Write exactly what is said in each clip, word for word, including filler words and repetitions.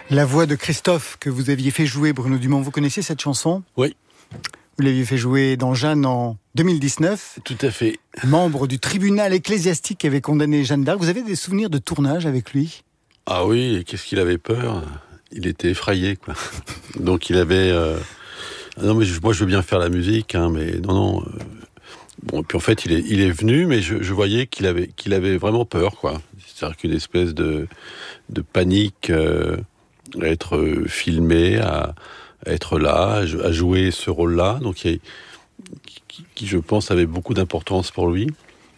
La voix de Christophe que vous aviez fait jouer, Bruno Dumont, vous connaissiez cette chanson ? Oui. Vous l'aviez fait jouer dans Jeanne en deux mille dix-neuf. Tout à fait. Membre du tribunal ecclésiastique qui avait condamné Jeanne d'Arc. Vous avez des souvenirs de tournage avec lui ? Ah oui, qu'est-ce qu'il avait peur ? Il était effrayé, quoi. Donc il avait... Euh... Non, mais je, moi je veux bien faire la musique, hein, mais non, non... Euh... Bon, et puis en fait, il est, il est venu, mais je, je voyais qu'il avait, qu'il avait vraiment peur, quoi. C'est-à-dire qu'une espèce de, de panique euh, à être filmé, à, à être là, à jouer ce rôle-là, donc il y a, qui, qui, je pense, avait beaucoup d'importance pour lui.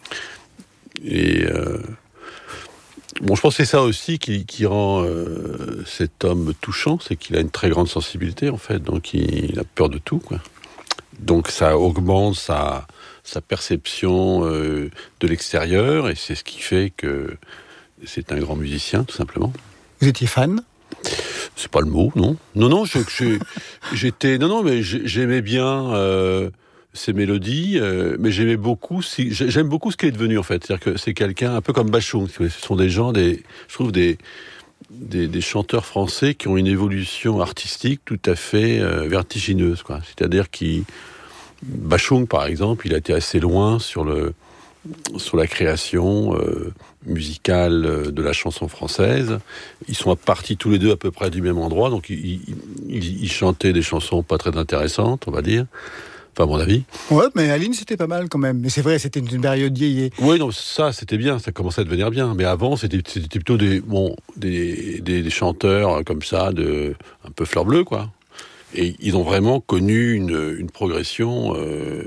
Et euh, bon, je pense que c'est ça aussi qui, qui rend euh, cet homme touchant, c'est qu'il a une très grande sensibilité, en fait, donc il, il a peur de tout, quoi. Donc ça augmente sa sa perception euh, de l'extérieur, et c'est ce qui fait que c'est un grand musicien, tout simplement. Vous étiez fan ? C'est pas le mot, non. Non, non, je, je, j'étais... Non, non, mais j'aimais bien euh, ses mélodies, euh, mais j'aimais beaucoup... Si, j'aime beaucoup ce qu'il est devenu, en fait. C'est-à-dire que c'est quelqu'un, un peu comme Bachung. Ce sont des gens, des, je trouve, des, des, des chanteurs français qui ont une évolution artistique tout à fait euh, vertigineuse, quoi. C'est-à-dire qu'ils... Bachung, par exemple, il a été assez loin sur, le, sur la création euh, musicale de la chanson française. Ils sont partis tous les deux à peu près du même endroit, donc ils, ils, ils chantaient des chansons pas très intéressantes, on va dire, enfin à mon avis. Ouais, mais Aline, c'était pas mal quand même. Mais c'est vrai, c'était une période vieillée. Oui, non, ça, c'était bien, ça commençait à devenir bien. Mais avant, c'était, c'était plutôt des, bon, des, des, des chanteurs comme ça, de, un peu fleur bleue, quoi. Et ils ont vraiment connu une, une progression euh,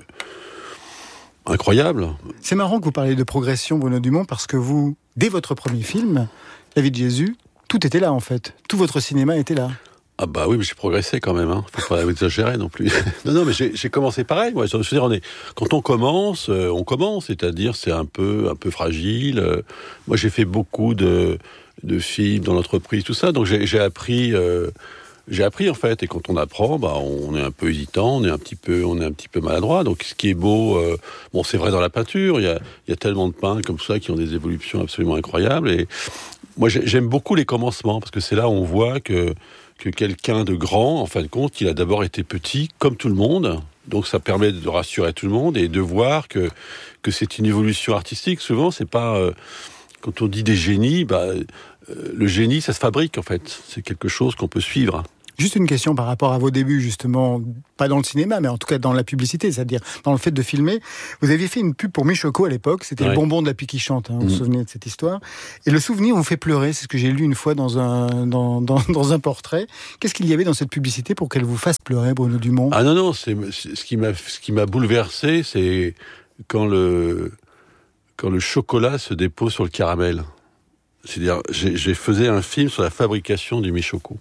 incroyable. C'est marrant que vous parliez de progression, Bruno Dumont, parce que vous, dès votre premier film, La vie de Jésus, tout était là en fait. Tout votre cinéma était là. Ah bah oui, mais j'ai progressé quand même, hein. Faut pas exagérer non plus. non, non, mais j'ai, j'ai commencé pareil. Moi, je veux dire, on est, quand on commence, euh, on commence, c'est-à-dire c'est un peu, un peu fragile. Euh, moi, j'ai fait beaucoup de, de films dans l'entreprise, tout ça, donc j'ai, j'ai appris... Euh, J'ai appris en fait, et quand on apprend, bah, on est un peu hésitant, on est un petit peu, on est un petit peu maladroit. Donc ce qui est beau, euh, bon c'est vrai dans la peinture, il y a, il y a tellement de peintres comme ça qui ont des évolutions absolument incroyables. Et moi j'aime beaucoup les commencements parce que c'est là où on voit que que quelqu'un de grand, en fin de compte, il a d'abord été petit comme tout le monde. Donc ça permet de rassurer tout le monde et de voir que que c'est une évolution artistique. Souvent c'est pas euh, quand on dit des génies, bah le génie, ça se fabrique, en fait. C'est quelque chose qu'on peut suivre. Juste une question par rapport à vos débuts, justement, pas dans le cinéma, mais en tout cas dans la publicité, c'est-à-dire dans le fait de filmer. Vous aviez fait une pub pour Michoco à l'époque, c'était ouais. Le bonbon de la pluie qui chante, hein, vous mmh. vous souvenez de cette histoire. Et le souvenir vous fait pleurer, c'est ce que j'ai lu une fois dans un, dans, dans, dans un portrait. Qu'est-ce qu'il y avait dans cette publicité pour qu'elle vous fasse pleurer, Bruno Dumont ? Ah non, non, c'est, c'est, ce, qui m'a, ce qui m'a bouleversé, c'est quand le, quand le chocolat se dépose sur le caramel. C'est-à-dire, j'ai, j'ai faisais un film sur la fabrication du Michoco.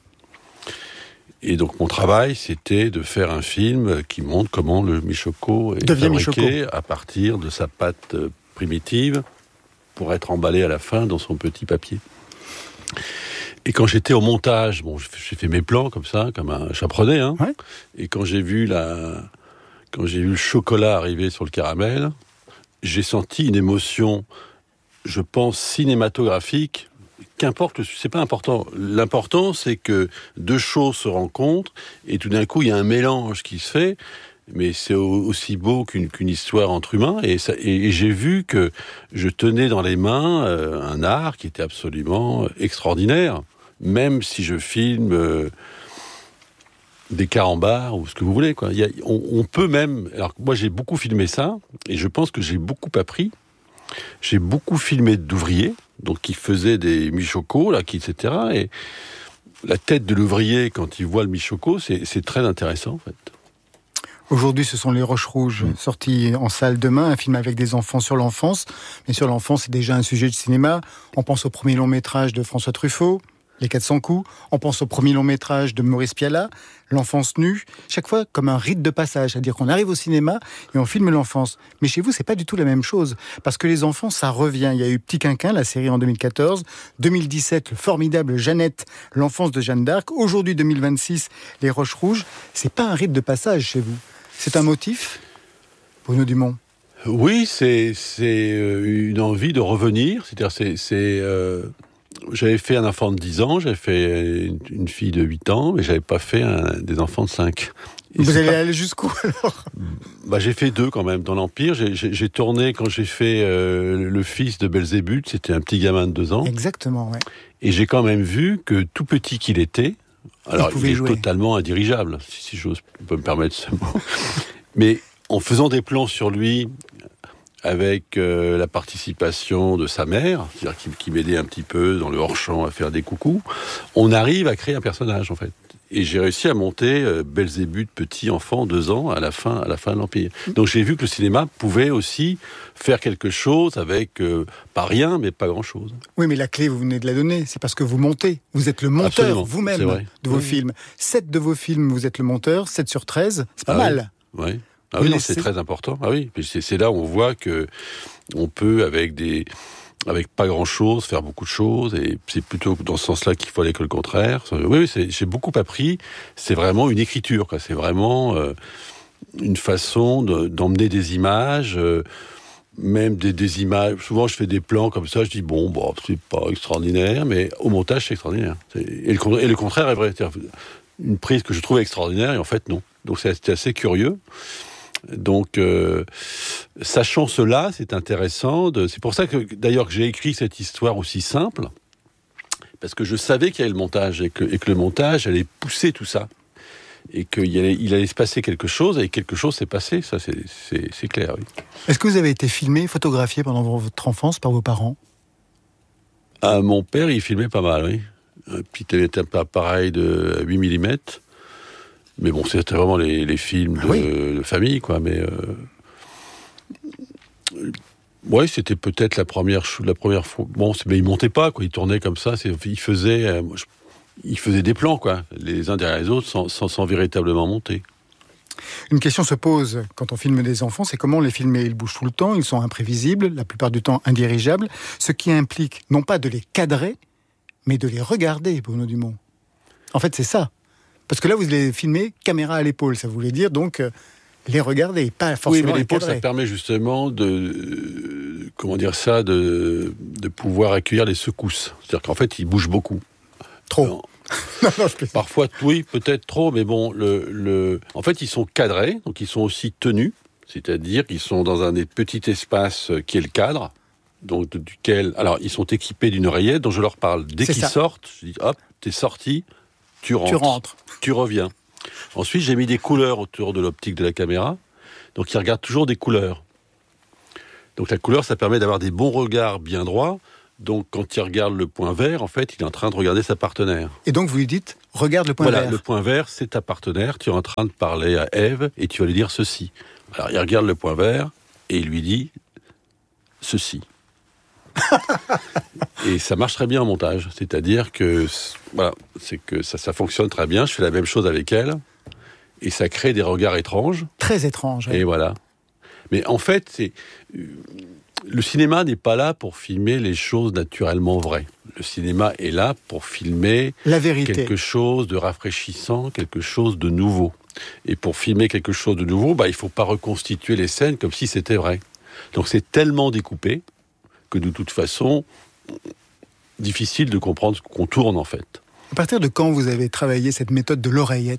Et donc, mon travail, c'était de faire un film qui montre comment le Michoco est Devient fabriqué Michoco. à partir de sa pâte primitive pour être emballé à la fin dans son petit papier. Et quand j'étais au montage, bon, j'ai fait mes plans comme ça, comme un j'apprenais, hein. Ouais. Et quand j'ai vu la, quand j'ai vu le chocolat arriver sur le caramel, j'ai senti une émotion, je pense, cinématographique. Qu'importe, c'est pas important. L'important, c'est que deux choses se rencontrent et tout d'un coup, il y a un mélange qui se fait. Mais c'est aussi beau qu'une, qu'une histoire entre humains. Et, ça, et, et j'ai vu que je tenais dans les mains euh, un art qui était absolument extraordinaire. Même si je filme euh, des carambars ou ce que vous voulez, quoi. Il y a, on, on peut même... Alors moi, j'ai beaucoup filmé ça et je pense que j'ai beaucoup appris. J'ai beaucoup filmé d'ouvriers, donc qui faisaient des michocos, là, qui, et cetera. Et la tête de l'ouvrier, quand il voit le michoco, c'est, c'est très intéressant, en fait. Aujourd'hui, ce sont Les Roches Rouges, mmh. sorti en salle demain, un film avec des enfants sur l'enfance. Mais sur l'enfance, c'est déjà un sujet de cinéma. On pense au premier long-métrage de François Truffaut, Les quatre cents coups. On pense au premier long-métrage de Maurice Pialat, L'enfance nue. Chaque fois, comme un rite de passage. C'est-à-dire qu'on arrive au cinéma et on filme l'enfance. Mais chez vous, c'est pas du tout la même chose. Parce que les enfants, ça revient. Il y a eu Petit Quinquin, la série en deux mille quatorze. deux mille dix-sept, le formidable Jeannette, l'enfance de Jeanne d'Arc. Aujourd'hui, deux mille vingt-six, Les Roches Rouges. C'est pas un rite de passage chez vous. C'est un motif, Bruno Dumont? Oui, c'est, c'est une envie de revenir. C'est-à-dire, c'est, c'est, euh, J'avais fait un enfant de dix ans, j'avais fait une, une fille de huit ans, mais j'avais pas fait un, des enfants de cinq. Et vous allez pas... aller jusqu'où alors? Bah, j'ai fait deux quand même dans l'Empire. J'ai, j'ai, j'ai tourné quand j'ai fait euh, le fils de Belzébuth, c'était un petit gamin de deux ans. Exactement, ouais. Et j'ai quand même vu que tout petit qu'il était, alors il, il est jouer. totalement indirigeable, si, si j'ose peux me permettre ce mot, mais en faisant des plans sur lui, avec euh, la participation de sa mère, c'est-à-dire qui, qui m'aidait un petit peu dans le hors-champ à faire des coucous, on arrive à créer un personnage, en fait. Et j'ai réussi à monter euh, Belzébuth, petit enfant, deux ans, à la fin, à la fin de l'Empire. Donc j'ai vu que le cinéma pouvait aussi faire quelque chose avec, euh, pas rien, mais pas grand-chose. Oui, mais la clé, vous venez de la donner, c'est parce que vous montez. Vous êtes le monteur, Absolument, vous-même, de vos oui. films. sept de vos films, vous êtes le monteur, sept sur treize, c'est pas ah mal. Oui, oui. Ah oui, non, c'est très important. Ah oui, c'est, c'est là où on voit que on peut, avec des, avec pas grand-chose, faire beaucoup de choses. Et c'est plutôt dans ce sens-là qu'il faut aller que le contraire. Oui, oui, c'est, j'ai beaucoup appris. C'est vraiment une écriture, quoi. C'est vraiment euh, une façon de, d'emmener des images. Euh, même des, des images. Souvent, je fais des plans comme ça. Je dis bon, bon, c'est pas extraordinaire, mais au montage, c'est extraordinaire. C'est, et, le, et le contraire est vrai. C'est-à-dire une prise que je trouve extraordinaire et en fait non. Donc c'est, c'est assez curieux. Donc, euh, sachant cela, c'est intéressant. De... C'est pour ça que, d'ailleurs, que j'ai écrit cette histoire aussi simple, parce que je savais qu'il y avait le montage et que, et que le montage allait pousser tout ça, et qu'il allait, il allait se passer quelque chose, et quelque chose s'est passé. Ça, c'est, c'est, c'est clair. Oui. Est-ce que vous avez été filmé, photographié pendant votre enfance par vos parents? Ah, mon père, il filmait pas mal, oui. Un petit appareil de huit millimètres. Mais bon, c'était vraiment les, les films de, oui. de famille, quoi. Mais euh... ouais, c'était peut-être la première, la première fois. Bon, mais il montait pas, quoi. Il tournait comme ça. C'est, il faisait, euh, je... il faisait des plans, quoi, les uns derrière les autres, sans, sans, sans véritablement monter. Une question se pose quand on filme des enfants, c'est comment les filmer. Ils bougent tout le temps, ils sont imprévisibles, la plupart du temps indirigeables, ce qui implique non pas de les cadrer, mais de les regarder, Bruno Dumont. En fait, c'est ça. Parce que là, vous les filmez caméra à l'épaule, ça voulait dire donc euh, les regarder, pas forcément oui, mais l'épaule, les cadrer. Ça permet justement de, euh, comment dire ça, de, de pouvoir accueillir les secousses. C'est-à-dire qu'en fait, ils bougent beaucoup. Trop. Non, non, je Parfois, oui, peut-être trop, mais bon, le, le, en fait, ils sont cadrés, donc ils sont aussi tenus, c'est-à-dire qu'ils sont dans un petit espace qui est le cadre, donc duquel, alors ils sont équipés d'une oreillette dont je leur parle. Dès C'est qu'ils ça. sortent, je dis hop, t'es sorti. Tu rentres, tu rentres, tu reviens. Ensuite, j'ai mis des couleurs autour de l'optique de la caméra. Donc, il regarde toujours des couleurs. Donc, la couleur, ça permet d'avoir des bons regards bien droits. Donc, quand il regarde le point vert, en fait, il est en train de regarder sa partenaire. Et donc, vous lui dites, regarde le point voilà, vert. Voilà, le point vert, c'est ta partenaire. Tu es en train de parler à Ève et tu vas lui dire ceci. Alors, il regarde le point vert et il lui dit ceci. Et ça marche très bien en montage, c'est-à-dire que voilà, c'est que ça, ça fonctionne très bien. Je fais la même chose avec elle et ça crée des regards étranges, très étranges. Et oui. Voilà. Mais en fait, c'est le cinéma n'est pas là pour filmer les choses naturellement vraies. Le cinéma est là pour filmer la vérité, quelque chose de rafraîchissant, quelque chose de nouveau. Et pour filmer quelque chose de nouveau, bah, il faut pas reconstituer les scènes comme si c'était vrai. Donc c'est tellement découpé que de toute façon, difficile de comprendre ce qu'on tourne en fait. À partir de quand vous avez travaillé cette méthode de l'oreillette ?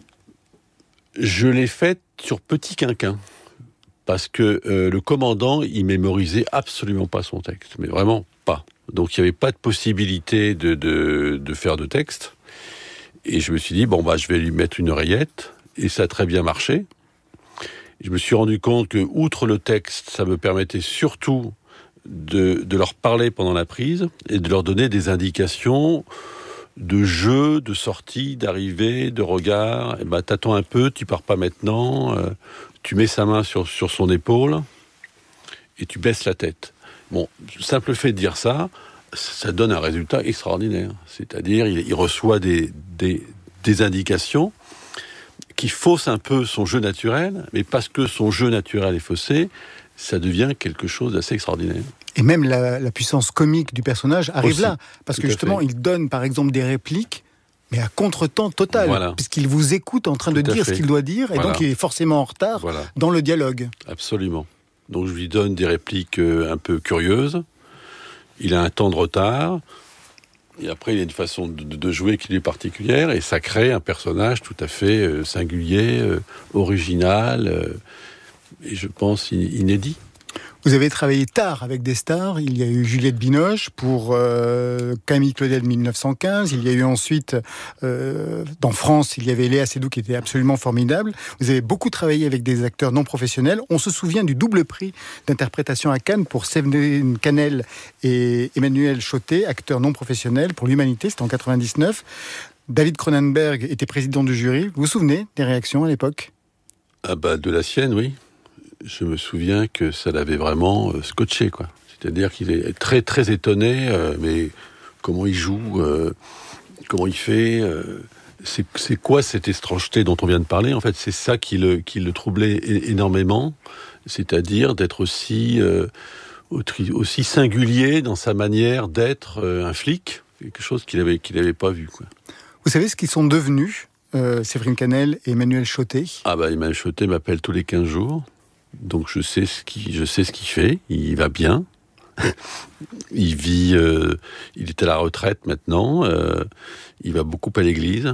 Je l'ai faite sur Petit Quinquin, parce que euh, le commandant, il mémorisait absolument pas son texte, mais vraiment pas. Donc il n'y avait pas de possibilité de, de, de faire de texte, et je me suis dit, bon bah je vais lui mettre une oreillette, et ça a très bien marché. Je me suis rendu compte que, outre le texte, ça me permettait surtout De, de leur parler pendant la prise et de leur donner des indications de jeu, de sortie, d'arrivée, de regard. Et ben, t'attends un peu, tu pars pas maintenant, euh, tu mets sa main sur, sur son épaule et tu baisses la tête. Bon, le simple fait de dire ça, ça donne un résultat extraordinaire. C'est-à-dire, il, il reçoit des, des, des indications qui faussent un peu son jeu naturel, mais parce que son jeu naturel est faussé, ça devient quelque chose d'assez extraordinaire. Et même la, la puissance comique du personnage arrive Aussi, là, parce que justement, il donne par exemple des répliques, mais à contre-temps total, voilà. Puisqu'il vous écoute en train tout de dire ce qu'il doit dire, et voilà. Donc il est forcément en retard voilà. Dans le dialogue. Absolument. Donc je lui donne des répliques un peu curieuses, il a un temps de retard, Et après, il y a une façon de, de jouer qui lui est particulière, et ça crée un personnage tout à fait euh, singulier, euh, original, euh, et je pense inédit. Vous avez travaillé tard avec des stars. Il y a eu Juliette Binoche pour euh, Camille Claudel mille neuf cent quinze. Il y a eu ensuite, euh, dans France, il y avait Léa Seydoux qui était absolument formidable. Vous avez beaucoup travaillé avec des acteurs non professionnels. On se souvient du double prix d'interprétation à Cannes pour Séverine Canel et Emmanuel Chotet, acteurs non professionnels pour l'Humanité. C'était en quatre-vingt-dix-neuf. David Cronenberg était président du jury. Vous vous souvenez des réactions à l'époque ? Ah bah, de la sienne, oui. Je me souviens que ça l'avait vraiment euh, scotché, quoi. C'est-à-dire qu'il est très très étonné, euh, mais comment il joue, euh, comment il fait, euh, c'est, c'est quoi cette étrangeté dont on vient de parler ? En fait, c'est ça qui le, qui le troublait é- énormément, c'est-à-dire d'être aussi, euh, aussi singulier dans sa manière d'être euh, un flic, quelque chose qu'il avait, qu'il avait pas vu, quoi. Vous savez ce qu'ils sont devenus, euh, Séverine Canel et Emmanuel Chotet ? Ah bah, Emmanuel Chotet m'appelle tous les quinze jours. Donc je sais ce qu'il, je sais ce qu'il fait. Il va bien. Il vit. Euh, il est à la retraite maintenant. Euh, il va beaucoup à l'église.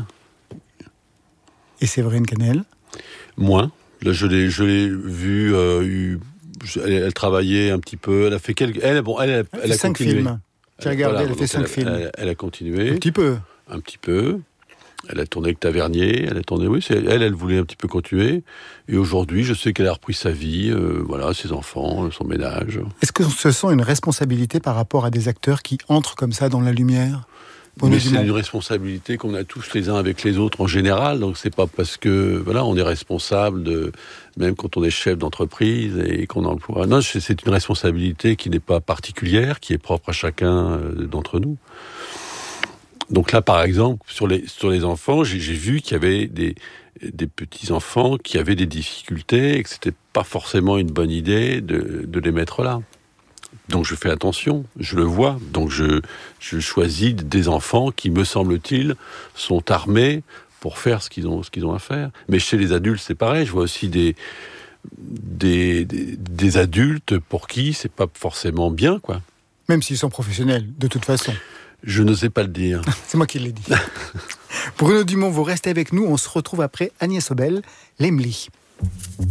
Et Séverine Canel ? Moins. Là, je l'ai, je l'ai vu. Euh, eu, elle, elle travaillait un petit peu. Elle a fait quelques. Elle, bon, elle, elle, elle, elle a cinq continué. films. J'ai regardé. Voilà, elle a fait cinq elle, films. Elle, elle a continué. Un petit peu. Un petit peu. Elle a tourné avec Tavernier, elle a tourné, oui, c'est, elle, elle voulait un petit peu continuer. Et aujourd'hui, je sais qu'elle a repris sa vie, euh, voilà, ses enfants, son ménage. Est-ce que ce sent une responsabilité par rapport à des acteurs qui entrent comme ça dans la lumière ? Mais c'est une responsabilité qu'on a tous les uns avec les autres en général. Donc c'est pas parce que, voilà, on est responsable de, même quand on est chef d'entreprise et qu'on emploie. Non, c'est une responsabilité qui n'est pas particulière, qui est propre à chacun d'entre nous. Donc là, par exemple, sur les, sur les enfants, j'ai, j'ai vu qu'il y avait des, des petits-enfants qui avaient des difficultés et que c'était pas forcément une bonne idée de, de les mettre là. Donc je fais attention, je le vois. Donc je, je choisis des enfants qui, me semble-t-il, sont armés pour faire ce qu'ils ont, ce qu'ils ont à faire. Mais chez les adultes, c'est pareil. Je vois aussi des, des, des, des adultes pour qui c'est pas forcément bien, quoi. Même s'ils sont professionnels, de toute façon. Je n'osais pas le dire. C'est moi qui l'ai dit. Bruno Dumont, vous restez avec nous. On se retrouve après Agnès Obel, l'Emily.